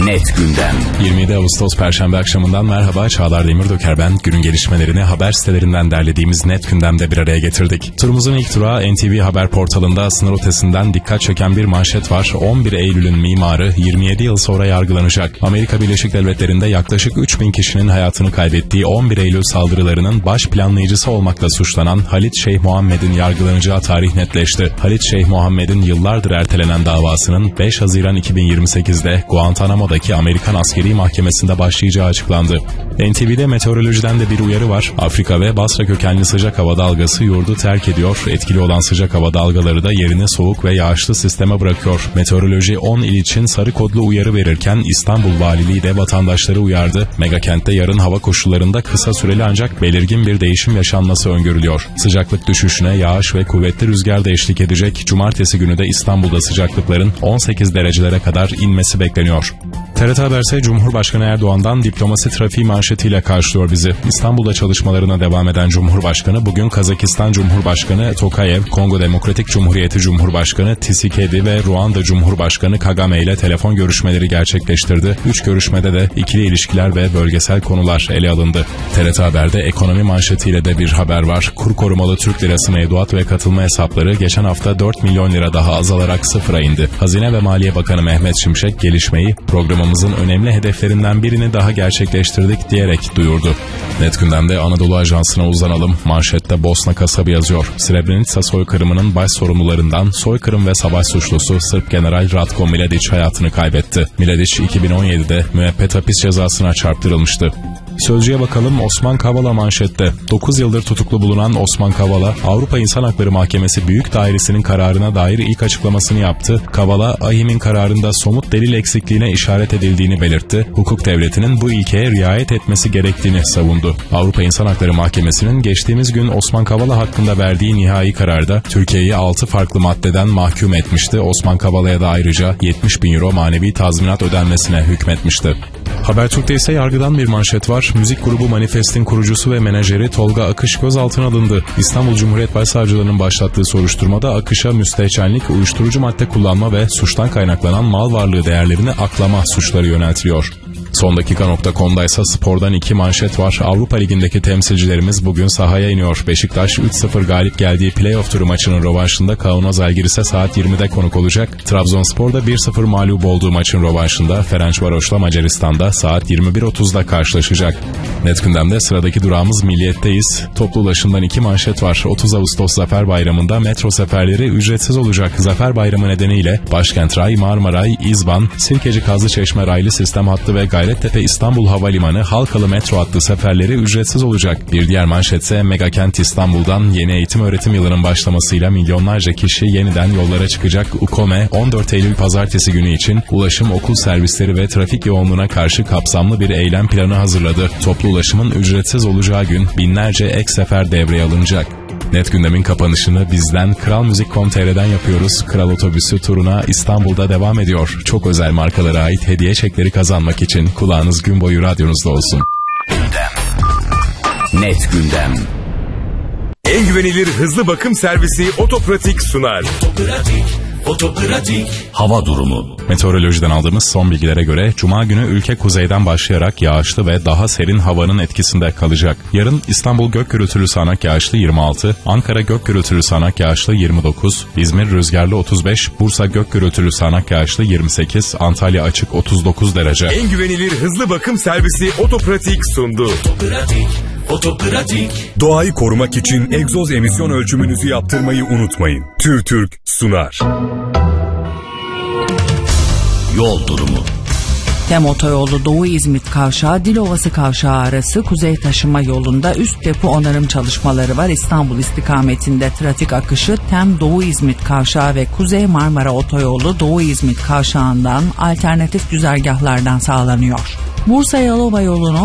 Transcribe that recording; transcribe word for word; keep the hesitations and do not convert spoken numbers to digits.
Net Gündem. yirmi yedi Ağustos Perşembe akşamından merhaba, Çağlar Demirdöker ben. Günün gelişmelerini haber sitelerinden derlediğimiz Net Gündem'de bir araya getirdik. Turumuzun ilk durağı N T V Haber portalında sınır ötesinden dikkat çeken bir manşet var. on bir Eylül'ün mimarı yirmi yedi yıl sonra yargılanacak. Amerika Birleşik Devletleri'nde yaklaşık üç bin kişinin hayatını kaybettiği on bir Eylül saldırılarının baş planlayıcısı olmakla suçlanan Halit Şeyh Muhammed'in yargılanacağı tarih netleşti. Halit Şeyh Muhammed'in yıllardır ertelenen davasının beş Haziran iki bin yirmi sekiz'de Guantanamo'daki Amerikan Askeri Mahkemesi'nde başlayacağı açıklandı. N T V'de meteorolojiden de bir uyarı var. Afrika ve Basra kökenli sıcak hava dalgası yurdu terk ediyor. Etkili olan sıcak hava dalgaları da yerini soğuk ve yağışlı sisteme bırakıyor. Meteoroloji on il için sarı kodlu uyarı verirken İstanbul Valiliği de vatandaşları uyardı. Megakentte yarın hava koşullarında kısa süreli ancak belirgin bir değişim yaşanması öngörülüyor. Sıcaklık düşüşüne yağış ve kuvvetli rüzgar da eşlik edecek. Cumartesi günü de İstanbul'da sıcaklıkların on sekiz derecelere kadar inmesi bekleniyor. T R T Haber ise Cumhurbaşkanı Erdoğan'dan diplomasi trafiği manşetiyle karşılıyor bizi. İstanbul'da çalışmalarına devam eden Cumhurbaşkanı bugün Kazakistan Cumhurbaşkanı Tokayev, Kongo Demokratik Cumhuriyeti Cumhurbaşkanı Tshisekedi ve Ruanda Cumhurbaşkanı Kagame ile telefon görüşmeleri gerçekleştirdi. Üç görüşmede de ikili ilişkiler ve bölgesel konular ele alındı. T R T Haber'de ekonomi manşetiyle de bir haber var. Kur korumalı Türk lirası mevduat ve katılma hesapları geçen hafta dört milyon lira daha azalarak sıfıra indi. Hazine ve Maliye Bakanı Mehmet Şimşek gelişmeyi programımızın önemli hedeflerinden birini daha gerçekleştirdik diyerek duyurdu. Net Gündem'de Anadolu Ajansı'na uzanalım. Manşette Bosna kasabı yazıyor. Srebrenica soykırımının baş sorumlularından soykırım ve savaş suçlusu Sırp General Ratko Mladić hayatını kaybetti. Mladić iki bin on yedi'de müebbet hapis cezasına çarptırılmıştı. Sözcü'ye bakalım. Osman Kavala manşette. dokuz yıldır tutuklu bulunan Osman Kavala, Avrupa İnsan Hakları Mahkemesi Büyük Dairesi'nin kararına dair ilk açıklamasını yaptı. Kavala, A Y İM'in kararında somut delil eksikliğine işaret edildiğini belirtti. Hukuk devletinin bu ilkeye riayet etmesi gerektiğini savundu. Avrupa İnsan Hakları Mahkemesi'nin geçtiğimiz gün Osman Kavala hakkında verdiği nihai kararda Türkiye'yi altı farklı maddeden mahkum etmişti. Osman Kavala'ya da ayrıca yetmiş bin euro manevi tazminat ödenmesine hükmetmişti. Habertürk'te ise yargıdan bir manşet var. Müzik grubu Manifest'in kurucusu ve menajeri Tolga Akış gözaltına alındı. İstanbul Cumhuriyet Başsavcılığı'nın başlattığı soruşturmada Akış'a müstehcenlik, uyuşturucu madde kullanma ve suçtan kaynaklanan mal varlığı değerlerini aklama suçları yöneltiliyor. Son dakika nokta com'da ise spordan iki manşet var. Avrupa Ligi'ndeki temsilcilerimiz bugün sahaya iniyor. Beşiktaş üç sıfır galip geldiği playoff turu maçının rövanşında Kaunas Žalgiris'e saat yirmi'de konuk olacak. Trabzonspor'da bir sıfır mağlup olduğu maçın rövanşında Ferencvaros'la Macaristan'da saat yirmi bir otuz'da karşılaşacak. Net Gündem'de sıradaki durağımız Milliyet'teyiz. Toplu ulaşımdan iki manşet var. otuz Ağustos Zafer Bayramı'nda metro seferleri ücretsiz olacak. Zafer Bayramı nedeniyle Başkent Ray, Marmaray, İzban, Sirkeci Kazlıçeşme raylı sistem hattı ve Gayrettepe İstanbul Havalimanı Halkalı metro hattı seferleri ücretsiz olacak. Bir diğer manşetse Megakent İstanbul'dan yeni eğitim öğretim yılının başlamasıyla milyonlarca kişi yeniden yollara çıkacak. UKOME on dört Eylül pazartesi günü için ulaşım, okul servisleri ve trafik yoğunluğuna karşı kapsamlı bir eylem planı hazırladı. Toplu ulaşımın ücretsiz olacağı gün binlerce ek sefer devreye alınacak. Net Gündem'in kapanışını bizden Kral Müzik nokta com nokta tr'den yapıyoruz. Kral Otobüsü turuna İstanbul'da devam ediyor. Çok özel markalara ait hediye çekleri kazanmak için kulağınız gün boyu radyonuzda olsun. Gündem. Net Gündem. En güvenilir hızlı bakım servisi Otopratik sunar. Otopratik, Otopratik. Hava durumu. Meteorolojiden aldığımız son bilgilere göre Cuma günü ülke kuzeyden başlayarak yağışlı ve daha serin havanın etkisinde kalacak. Yarın İstanbul gök gürültülü sağanak yağışlı yirmi altı, Ankara gök gürültülü sağanak yağışlı yirmi dokuz, İzmir rüzgarlı otuz beş, Bursa gök gürültülü sağanak yağışlı yirmi sekiz, Antalya açık otuz dokuz derece. En güvenilir hızlı bakım servisi Otopratik sundu. Otopratik, Otopratik. Doğayı korumak için egzoz emisyon ölçümünüzü yaptırmayı unutmayın. TÜRTÜRK sunar. Yol durumu. Tem otoyolu Doğu İzmit Kavşağı Dilovası Kavşağı arası kuzey taşıma yolunda üst depo onarım çalışmaları var. İstanbul istikametinde trafik akışı Tem Doğu İzmit Kavşağı ve Kuzey Marmara Otoyolu Doğu İzmit Kavşağı'ndan alternatif güzergahlardan sağlanıyor. Bursa Yalova yolunun